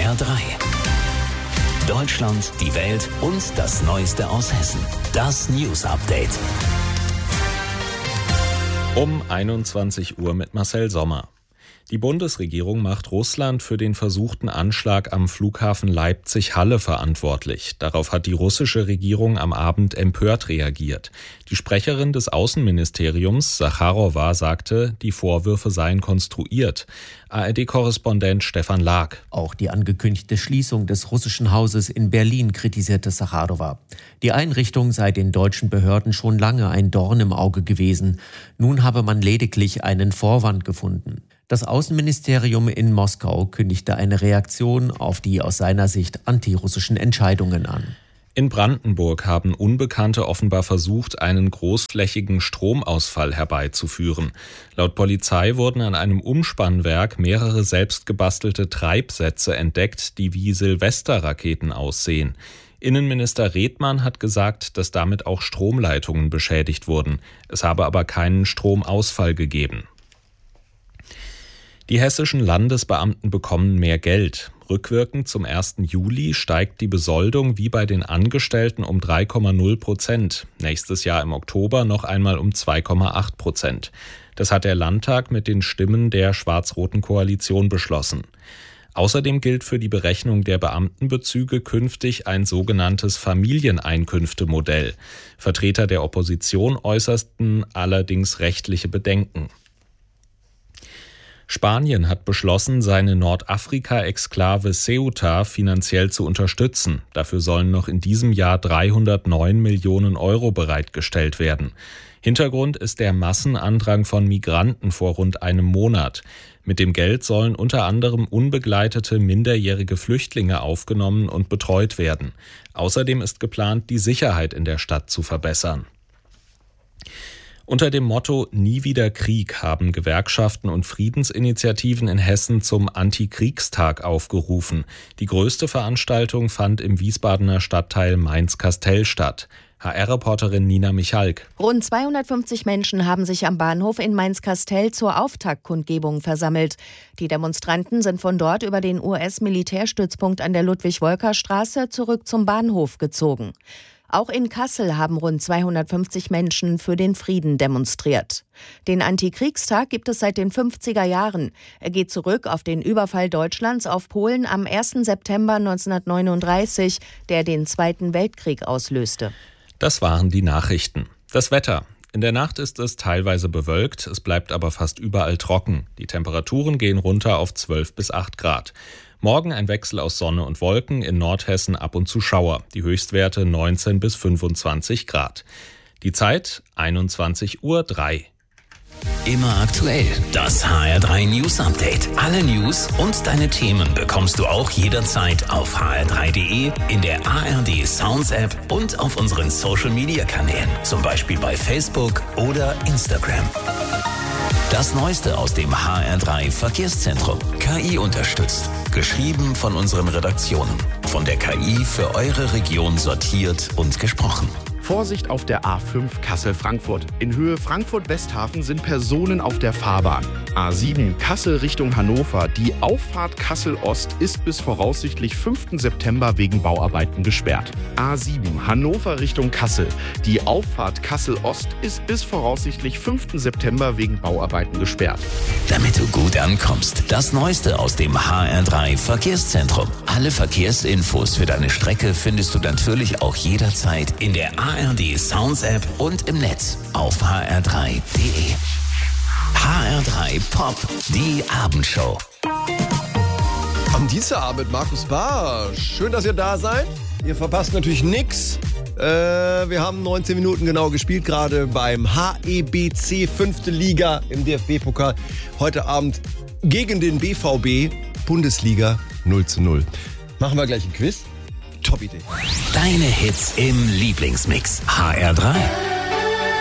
HR3. Deutschland, die Welt und das Neueste aus Hessen. Das News Update. Um 21 Uhr mit Marcel Sommer. Die Bundesregierung macht Russland für den versuchten Anschlag am Flughafen Leipzig-Halle verantwortlich. Darauf hat die russische Regierung am Abend empört reagiert. Die Sprecherin des Außenministeriums, Sacharowa, sagte, die Vorwürfe seien konstruiert. ARD-Korrespondent Stefan Lag. Auch die angekündigte Schließung des russischen Hauses in Berlin kritisierte Sacharowa. Die Einrichtung sei den deutschen Behörden schon lange ein Dorn im Auge gewesen. Nun habe man lediglich einen Vorwand gefunden. Das Außenministerium in Moskau kündigte eine Reaktion auf die aus seiner Sicht antirussischen Entscheidungen an. In Brandenburg haben Unbekannte offenbar versucht, einen großflächigen Stromausfall herbeizuführen. Laut Polizei wurden an einem Umspannwerk mehrere selbstgebastelte Treibsätze entdeckt, die wie Silvesterraketen aussehen. Innenminister Redmann hat gesagt, dass damit auch Stromleitungen beschädigt wurden. Es habe aber keinen Stromausfall gegeben. Die hessischen Landesbeamten bekommen mehr Geld. Rückwirkend zum 1. Juli steigt die Besoldung wie bei den Angestellten um 3,0%. Nächstes Jahr im Oktober noch einmal um 2,8%. Das hat der Landtag mit den Stimmen der schwarz-roten Koalition beschlossen. Außerdem gilt für die Berechnung der Beamtenbezüge künftig ein sogenanntes Familieneinkünftemodell. Vertreter der Opposition äußerten allerdings rechtliche Bedenken. Spanien hat beschlossen, seine Nordafrika-Exklave Ceuta finanziell zu unterstützen. Dafür sollen noch in diesem Jahr 309 Millionen Euro bereitgestellt werden. Hintergrund ist der Massenandrang von Migranten vor rund einem Monat. Mit dem Geld sollen unter anderem unbegleitete minderjährige Flüchtlinge aufgenommen und betreut werden. Außerdem ist geplant, die Sicherheit in der Stadt zu verbessern. Unter dem Motto »Nie wieder Krieg« haben Gewerkschaften und Friedensinitiativen in Hessen zum Antikriegstag aufgerufen. Die größte Veranstaltung fand im Wiesbadener Stadtteil Mainz-Kastell statt. HR-Reporterin Nina Michalk. Rund 250 Menschen haben sich am Bahnhof in Mainz-Kastell zur Auftaktkundgebung versammelt. Die Demonstranten sind von dort über den US-Militärstützpunkt an der Ludwig-Wolker-Straße zurück zum Bahnhof gezogen. Auch in Kassel haben rund 250 Menschen für den Frieden demonstriert. Den Antikriegstag gibt es seit den 50er Jahren. Er geht zurück auf den Überfall Deutschlands auf Polen am 1. September 1939, der den Zweiten Weltkrieg auslöste. Das waren die Nachrichten. Das Wetter. In der Nacht ist es teilweise bewölkt, es bleibt aber fast überall trocken. Die Temperaturen gehen runter auf 12 bis 8 Grad. Morgen ein Wechsel aus Sonne und Wolken, in Nordhessen ab und zu Schauer. Die Höchstwerte 19 bis 25 Grad. Die Zeit 21:03 Uhr. Immer aktuell. Das HR3 News Update. Alle News und deine Themen bekommst du auch jederzeit auf hr3.de, in der ARD Sounds App und auf unseren Social Media Kanälen. Zum Beispiel bei Facebook oder Instagram. Das Neueste aus dem HR3 Verkehrszentrum. KI unterstützt. Geschrieben von unseren Redaktionen. Von der KI für eure Region sortiert und gesprochen. Vorsicht auf der A5 Kassel-Frankfurt. In Höhe Frankfurt-Westhafen sind Personen auf der Fahrbahn. A7 Kassel Richtung Hannover. Die Auffahrt Kassel-Ost ist bis voraussichtlich 5. September wegen Bauarbeiten gesperrt. A7 Hannover Richtung Kassel. Die Auffahrt Kassel-Ost ist bis voraussichtlich 5. September wegen Bauarbeiten gesperrt. Damit du gut ankommst, das Neueste aus dem HR3 Verkehrszentrum. Alle Verkehrsinfos für deine Strecke findest du natürlich auch jederzeit in der ARD Sounds App und im Netz auf hr3.de. HR3 Pop, die Abendshow. Am Dienstagabend mit Markus Barsch. Schön, dass ihr da seid. Ihr verpasst natürlich nichts. Wir haben 19 Minuten genau gespielt, gerade beim HEBC 5. Liga im DFB-Pokal. Heute Abend gegen den BVB, Bundesliga 0:0. Machen wir gleich ein Quiz? Top Idee. Deine Hits im Lieblingsmix. HR3.